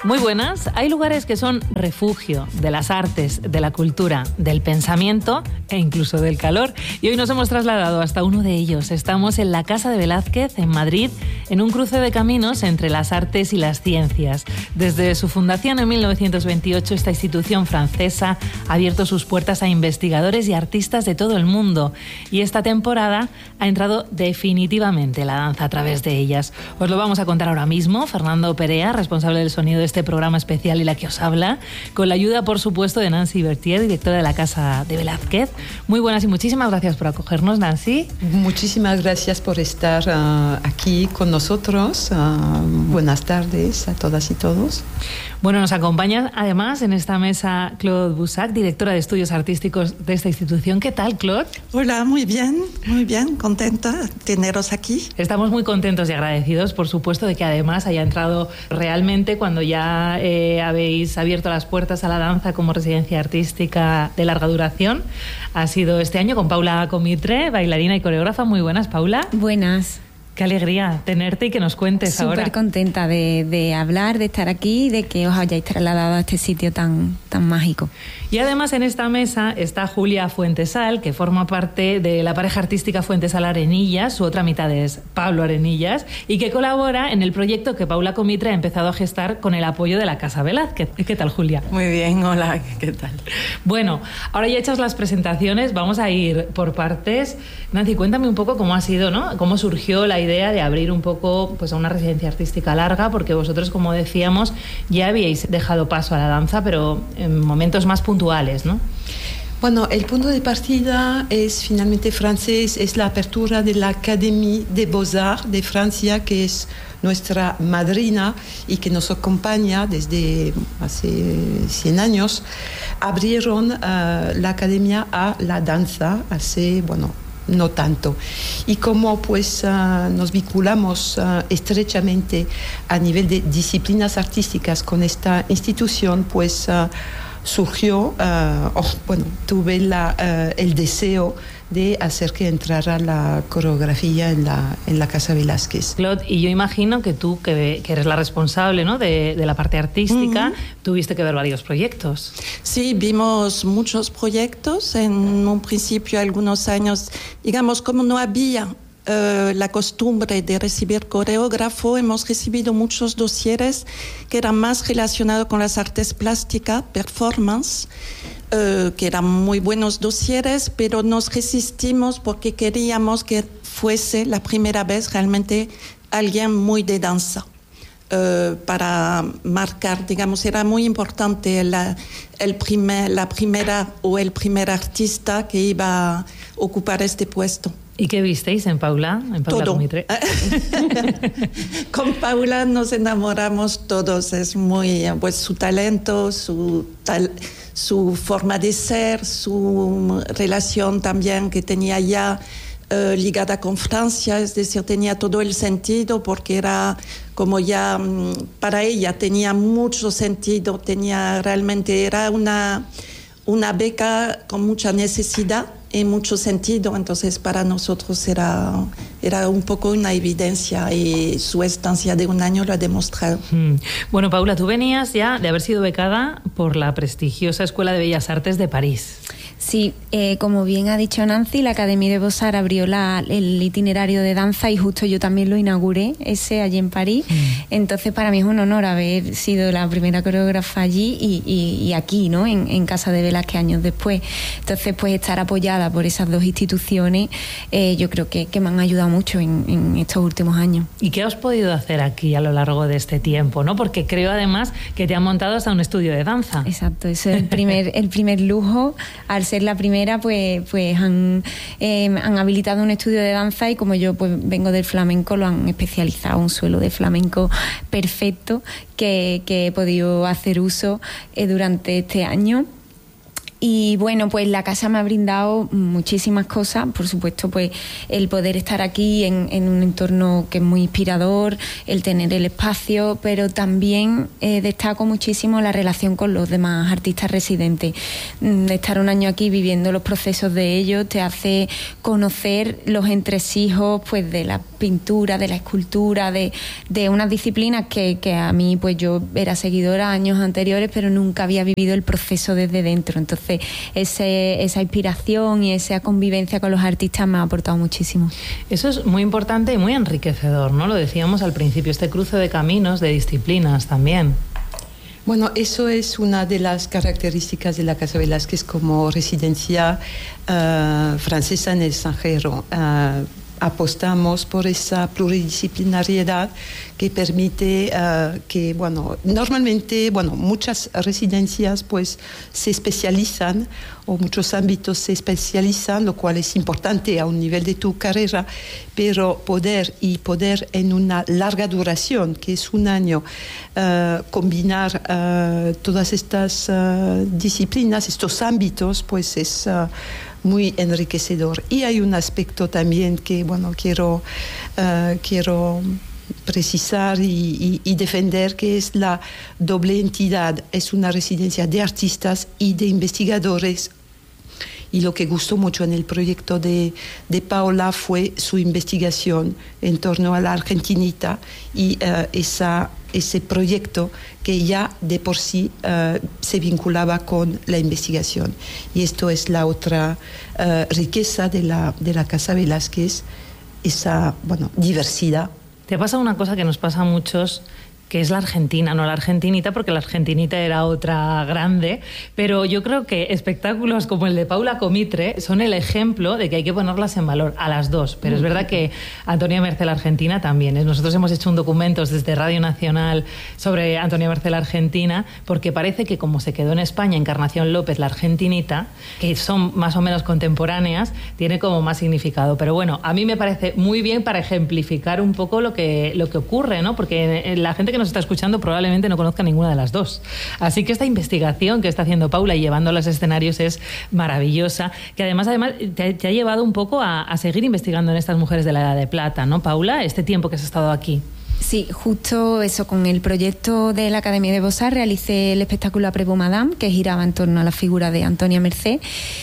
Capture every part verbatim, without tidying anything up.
Muy buenas. Hay lugares que son refugio de las artes, de la cultura, del pensamiento e incluso del calor. Y hoy nos hemos trasladado hasta uno de ellos. Estamos en la Casa de Velázquez, en Madrid, en un cruce de caminos entre las artes y las ciencias. Desde su fundación en mil novecientos veintiocho, esta institución francesa ha abierto sus puertas a investigadores y artistas de todo el mundo. Y esta temporada ha entrado definitivamente la danza a través de ellas. Os lo vamos a contar ahora mismo. Fernando Perea, responsable del sonido de este programa especial, y la que os habla, con la ayuda, por supuesto, de Nancy Bertier, directora de la Casa de Velázquez. Muy buenas y muchísimas gracias por acogernos, Nancy. Muchísimas gracias por estar uh, aquí con nosotros. Uh, buenas tardes a todas y todos. Bueno, nos acompaña además en esta mesa Claude Boussac, directora de estudios artísticos de esta institución. ¿Qué tal, Claude? Hola, muy bien, muy bien, contenta de teneros aquí. Estamos muy contentos y agradecidos, por supuesto, de que además haya entrado realmente cuando ya eh, habéis abierto las puertas a la danza como residencia artística de larga duración. Ha sido este año con Paula Comitre, bailarina y coreógrafa. Muy buenas, Paula. Buenas. Qué alegría tenerte y que nos cuentes Súper ahora. Súper contenta de, de hablar, de estar aquí y de que os hayáis trasladado a este sitio tan, tan mágico. Y además en esta mesa está Julia Fuentesal, que forma parte de la pareja artística Fuentesal Arenillas. Su otra mitad es Pablo Arenillas, y que colabora en el proyecto que Paula Comitre ha empezado a gestar con el apoyo de la Casa Velázquez. ¿Qué tal, Julia? Muy bien, hola, ¿qué tal? Bueno, ahora ya hechas las presentaciones, vamos a ir por partes. Nancy, cuéntame un poco cómo ha sido, ¿no? Cómo surgió la idea de abrir un poco, pues, a una residencia artística larga, porque vosotros, como decíamos, ya habíais dejado paso a la danza, pero en momentos más puntuales, ¿no? Bueno, el punto de partida es finalmente francés, es la apertura de la Académie des Beaux-Arts de Francia, que es nuestra madrina y que nos acompaña desde hace cien años. Abrieron uh, la academia a la danza hace, bueno, no tanto. Y como pues uh, nos vinculamos uh, estrechamente a nivel de disciplinas artísticas con esta institución, pues uh, surgió, uh, oh, bueno, tuve la, uh, el deseo de hacer que entrara la coreografía en la, en la Casa Velázquez. Claude, y yo imagino que tú, que, que eres la responsable, ¿no?, de, de la parte artística, uh-huh. tuviste que ver varios proyectos. Sí, vimos muchos proyectos. En un principio, algunos años, digamos, como no había Uh, la costumbre de recibir coreógrafo, hemos recibido muchos dosieres que eran más relacionados con las artes plásticas, performance, uh, que eran muy buenos dosieres, pero nos resistimos porque queríamos que fuese la primera vez realmente alguien muy de danza. Uh, para marcar, digamos, era muy importante la, el primer, la primera o el primer artista que iba a ocupar este puesto. ¿Y qué visteis en Paula? En Paula Todo. Comitre. Con Paula nos enamoramos todos. Es muy, pues, su talento, su, tal, su forma de ser, su relación también que tenía ya uh, ligada con Francia, es decir, tenía todo el sentido porque era como ya, para ella tenía mucho sentido, tenía realmente, era una, una beca con mucha necesidad en mucho sentido, entonces para nosotros era, era un poco una evidencia y su estancia de un año lo ha demostrado. Mm. Bueno, Paula, tú venías ya de haber sido becada por la prestigiosa Escuela de Bellas Artes de París. Sí, eh, como bien ha dicho Nancy, la Académie des Beaux-Arts abrió la, el itinerario de danza y justo yo también lo inauguré, ese allí en París. Mm. Entonces para mí es un honor haber sido la primera coreógrafa allí y, y, y aquí, ¿no?, en, en Casa de Velázquez años después. Entonces, pues estar apoyada por esas dos instituciones, eh, yo creo que, que me han ayudado mucho en, en estos últimos años. ¿Y qué has podido hacer aquí a lo largo de este tiempo, ¿no? Porque creo además que te han montado hasta un estudio de danza. Exacto, eso es el primer, el primer lujo. Al ser la primera, pues, pues han, eh, han habilitado un estudio de danza y como yo pues vengo del flamenco, lo han especializado, un suelo de flamenco perfecto que, que he podido hacer uso eh, durante este año. Y bueno, pues la casa me ha brindado muchísimas cosas, por supuesto, pues el poder estar aquí en, en un entorno que es muy inspirador, el tener el espacio, pero también eh, destaco muchísimo la relación con los demás artistas residentes. Estar un año aquí viviendo los procesos de ellos te hace conocer los entresijos pues de la pintura, de la escultura, de, de unas disciplinas que, que a mí pues yo era seguidora años anteriores, pero nunca había vivido el proceso desde dentro. Entonces ese, esa inspiración y esa convivencia con los artistas me ha aportado muchísimo. Eso es muy importante y muy enriquecedor, ¿no? Lo decíamos al principio, este cruce de caminos, de disciplinas también. Bueno, eso es una de las características de la Casa Velázquez como residencia uh, francesa en el extranjero. Uh, apostamos por esa pluridisciplinariedad que permite uh, que, bueno, normalmente, bueno, muchas residencias pues se especializan o muchos ámbitos se especializan, lo cual es importante a un nivel de tu carrera, pero poder y poder en una larga duración, que es un año, uh, combinar uh, todas estas uh, disciplinas, estos ámbitos, pues es uh, muy enriquecedor. Y hay un aspecto también que, bueno, quiero, uh, quiero precisar y, y, y defender, que es la doble entidad. Es una residencia de artistas y de investigadores. Y lo que gustó mucho en el proyecto de, de Paula fue su investigación en torno a la Argentinita y uh, esa, ese proyecto que ya de por sí uh, se vinculaba con la investigación. Y esto es la otra uh, riqueza de la, de la Casa Velázquez, esa, bueno, diversidad. Te pasa una cosa que nos pasa a muchos, que es la Argentina, no la Argentinita, porque la Argentinita era otra grande, pero yo creo que espectáculos como el de Paula Comitre son el ejemplo de que hay que ponerlas en valor, a las dos, pero es verdad que Antonia Mercé la Argentina también es. Nosotros hemos hecho un documento desde Radio Nacional sobre Antonia Mercé la Argentina, porque parece que como se quedó en España Encarnación López la Argentinita, que son más o menos contemporáneas, tiene como más significado, pero bueno, a mí me parece muy bien para ejemplificar un poco lo que, lo que ocurre, ¿no? Porque la gente que nos está escuchando probablemente no conozca ninguna de las dos. Así que esta investigación que está haciendo Paula y llevando a los escenarios es maravillosa, que además, además te, te ha llevado un poco a, a seguir investigando en estas mujeres de la Edad de Plata, ¿no, Paula? Este tiempo que has estado aquí. Sí, justo eso, con el proyecto de la Academia de Beaux-Arts realicé el espectáculo Après-Beau Madame, que giraba en torno a la figura de Antonia Mercé,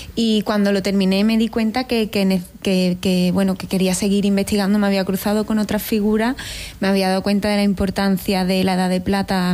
y cuando lo terminé me di cuenta que, que, que, que, bueno, que quería seguir investigando. Me había cruzado con otras figuras, me había dado cuenta de la importancia de la Edad de Plata,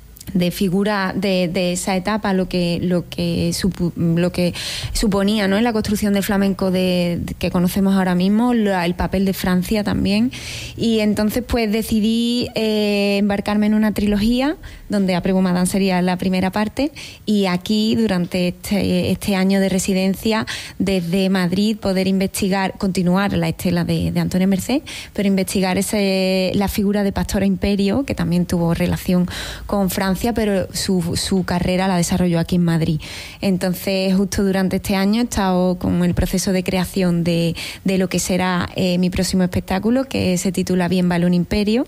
de figura de, de esa etapa, lo que lo que supu, lo que suponía, ¿no?, en la construcción del flamenco de, de que conocemos ahora mismo, la, el papel de Francia también. Y entonces pues decidí eh, embarcarme en una trilogía donde Après-Beau Madame sería la primera parte, y aquí durante este, este año de residencia desde Madrid poder investigar, continuar la estela de, de Antonia Mercé, pero investigar ese, la figura de Pastora Imperio, que también tuvo relación con Francia, pero su, su carrera la desarrolló aquí en Madrid. Entonces, justo durante este año he estado con el proceso de creación de, de lo que será eh, mi próximo espectáculo, que se titula Bien vale un imperio,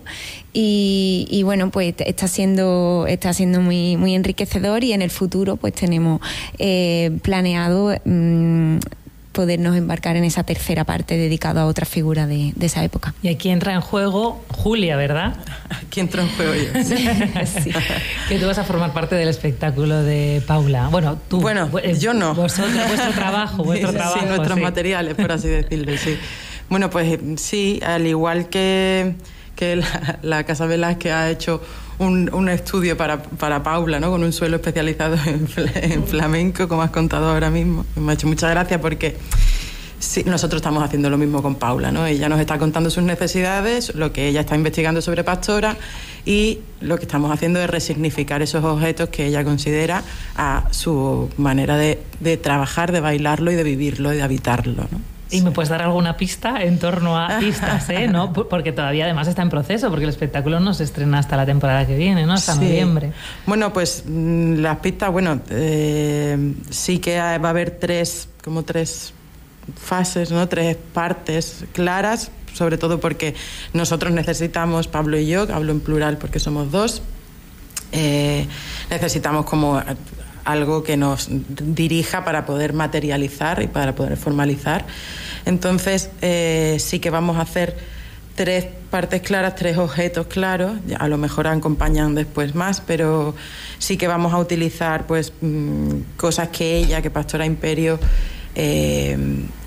y, y bueno, pues está siendo, está siendo muy, muy enriquecedor, y en el futuro pues tenemos eh, planeado mmm, podernos embarcar en esa tercera parte dedicada a otra figura de, de esa época. Y aquí entra en juego Julia, ¿verdad? Aquí entra en juego yo. Sí. Que tú vas a formar parte del espectáculo de Paula. Bueno, tú. Bueno, yo no. Vosotros, vuestro trabajo, vuestro sí, trabajo. Sí, nuestros sí. materiales, por así decirlo, sí. Bueno, pues sí, al igual que, que la, la Casa Velázquez ha hecho un, un estudio para, para Paula, ¿no?, con un suelo especializado en, en flamenco, como has contado ahora mismo. Me ha hecho mucha gracia porque sí, nosotros estamos haciendo lo mismo con Paula, ¿no? Ella nos está contando sus necesidades, lo que ella está investigando sobre Pastora, y lo que estamos haciendo es resignificar esos objetos que ella considera a su manera de, de trabajar, de bailarlo y de vivirlo y de habitarlo, ¿no? ¿Y me puedes dar alguna pista en torno a pistas, eh? ¿No? Porque todavía además está en proceso, porque el espectáculo no se estrena hasta la temporada que viene, ¿no? Hasta sí. noviembre. Bueno, pues las pistas, bueno, eh, sí que va a haber tres, como tres fases, ¿no?, tres partes claras, sobre todo porque nosotros necesitamos, Pablo y yo, hablo en plural porque somos dos, eh, necesitamos como algo que nos dirija para poder materializar y para poder formalizar. Entonces, eh, sí que vamos a hacer tres partes claras, tres objetos claros, a lo mejor acompañan después más, pero sí que vamos a utilizar pues mmm, cosas que ella, que Pastora Imperio, eh,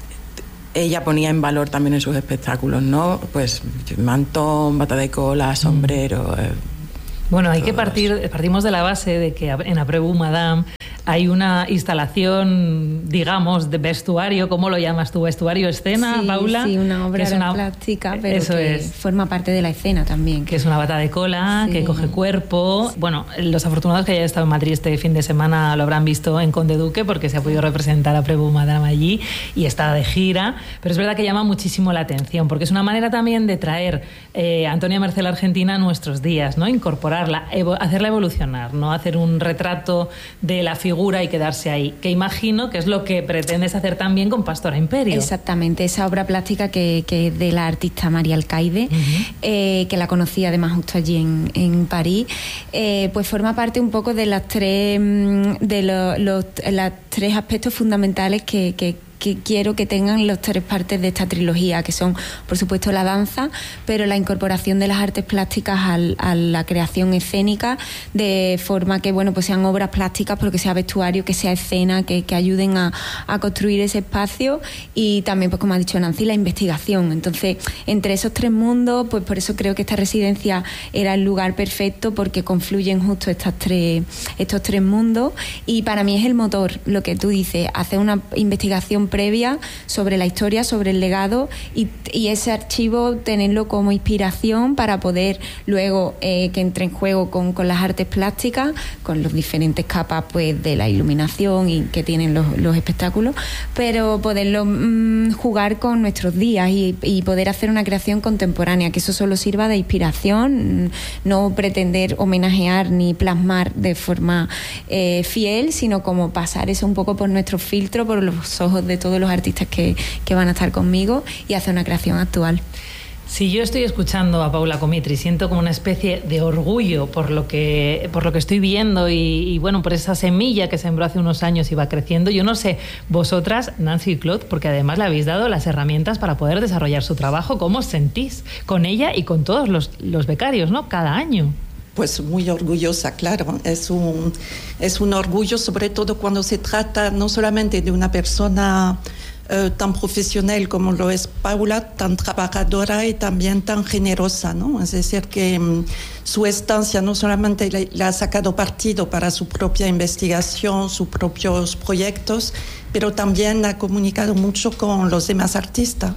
ella ponía en valor también en sus espectáculos, ¿no? Pues mantón, bata de cola, sombrero. Eh, bueno, hay que partir, partimos de la base de que en Après-vous Madame hay una instalación, digamos, de vestuario. ¿Cómo lo llamas tú? ¿Vestuario, escena, sí, Paula? Sí, una obra es una... plástica, pero Eso que es. forma parte de la escena también. Que es una bata de cola, sí. que coge cuerpo. Bueno, los afortunados que hayan estado en Madrid este fin de semana lo habrán visto en Conde Duque, porque se ha podido representar a Après-vous Madame allí y está de gira. Pero es verdad que llama muchísimo la atención, porque es una manera también de traer eh, a Antonia Mercé la Argentina a nuestros días, ¿no? Incorporarla, evo- hacerla evolucionar, no hacer un retrato de la figura y quedarse ahí. Que imagino que es lo que pretendes hacer también con Pastora Imperio. Exactamente, esa obra plástica que, que es de la artista María Alcaide, uh-huh. eh, que la conocí además justo allí en, en París, eh, pues forma parte un poco de las tres de los, los las tres aspectos fundamentales que, que que quiero que tengan las tres partes de esta trilogía, que son, por supuesto, la danza, pero la incorporación de las artes plásticas al, a la creación escénica, de forma que, bueno, pues sean obras plásticas, pero que sea vestuario, que sea escena, que, que ayuden a, a construir ese espacio, y también, pues como ha dicho Nancy, la investigación. Entonces, entre esos tres mundos, pues por eso creo que esta residencia era el lugar perfecto, porque confluyen justo estas tres, estos tres mundos, y para mí es el motor, lo que tú dices, hacer una investigación previa sobre la historia, sobre el legado, y, y ese archivo tenerlo como inspiración para poder luego eh, que entre en juego con, con las artes plásticas, con los diferentes capas pues de la iluminación y que tienen los, los espectáculos, pero poderlo mmm, jugar con nuestros días y, y poder hacer una creación contemporánea, que eso solo sirva de inspiración, no pretender homenajear ni plasmar de forma eh, fiel, sino como pasar eso un poco por nuestro filtro, por los ojos de todos los artistas que, que van a estar conmigo, y hacer una creación actual. Si yo estoy escuchando a Paula Comitri, siento como una especie de orgullo por lo que, por lo que estoy viendo y, y bueno, por esa semilla que sembró hace unos años y va creciendo. Yo no sé, vosotras, Nancy y Claude, porque además le habéis dado las herramientas para poder desarrollar su trabajo, ¿cómo os sentís con ella y con todos los, los becarios, ¿no? Cada año. Pues muy orgullosa, claro. Es un, es un orgullo, sobre todo cuando se trata no solamente de una persona eh, tan profesional como lo es Paula, tan trabajadora y también tan generosa, ¿no? Es decir, que um, su estancia no solamente le, le ha sacado partido para su propia investigación, sus propios proyectos, pero también ha comunicado mucho con los demás artistas.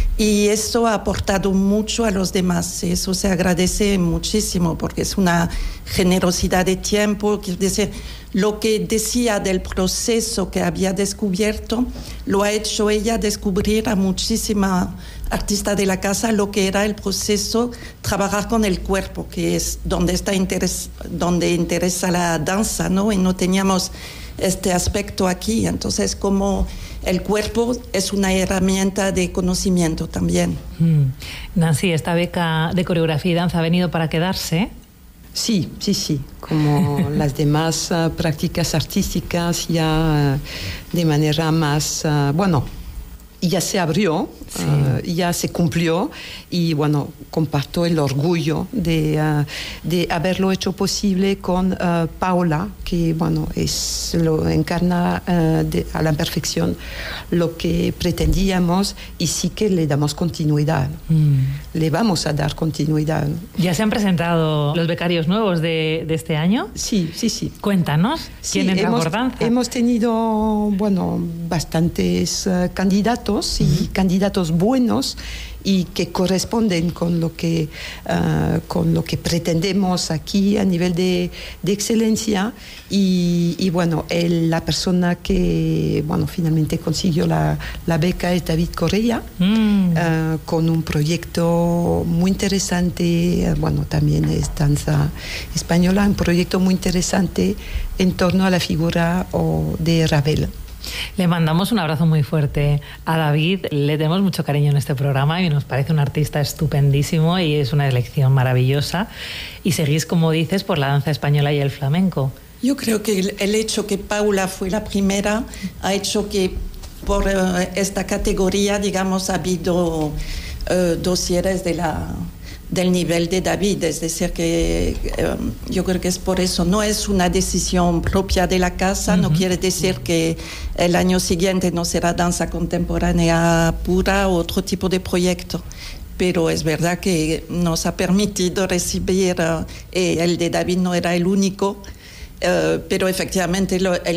Y eso ha aportado mucho a los demás. Eso se agradece muchísimo porque es una generosidad de tiempo. Quiero decir, lo que decía del proceso que había descubierto, lo ha hecho ella descubrir a muchísimas artistas de la casa lo que era el proceso, trabajar con el cuerpo, que es donde, está interes, donde interesa la danza, ¿no? Y no teníamos este aspecto aquí. Entonces, como el cuerpo es una herramienta de conocimiento también. Mm. Nancy, ¿esta beca de coreografía y danza ha venido para quedarse? Sí, sí, sí. Como las demás uh, prácticas artísticas, ya uh, de manera más, uh, bueno, ya se abrió, sí. uh, ya se cumplió, y bueno, comparto el orgullo de, uh, de haberlo hecho posible con uh, Paula, que bueno, es, lo encarna uh, de, a la perfección lo que pretendíamos, y sí que le damos continuidad. Mm. Le vamos a dar continuidad. ¿Ya se han presentado los becarios nuevos de, de este año? Sí, sí, sí. Cuéntanos, ¿quién sí, entra hemos, por danza? Hemos tenido, bueno, bastantes uh, candidatos y uh-huh. candidatos buenos y que corresponden con lo que, uh, con lo que pretendemos aquí a nivel de, de excelencia. Y, y bueno, el, la persona que bueno, finalmente consiguió la, la beca es David Correa, mm. uh, con un proyecto muy interesante, uh, bueno, también es danza española, un proyecto muy interesante en torno a la figura oh, de Ravel. Le mandamos un abrazo muy fuerte a David. Le tenemos mucho cariño en este programa y nos parece un artista estupendísimo y es una elección maravillosa. Y seguís, como dices, por la danza española y el flamenco. Yo creo que el, el hecho que Paula fue la primera ha hecho que por uh, esta categoría, digamos, ha habido uh, dosieres de la, del nivel de David, es decir, que um, yo creo que es por eso, no es una decisión propia de la casa, uh-huh. No quiere decir que el año siguiente no será danza contemporánea pura o otro tipo de proyecto. Pero es verdad que nos ha permitido recibir, uh, eh, el de David no era el único, uh, pero efectivamente lo, el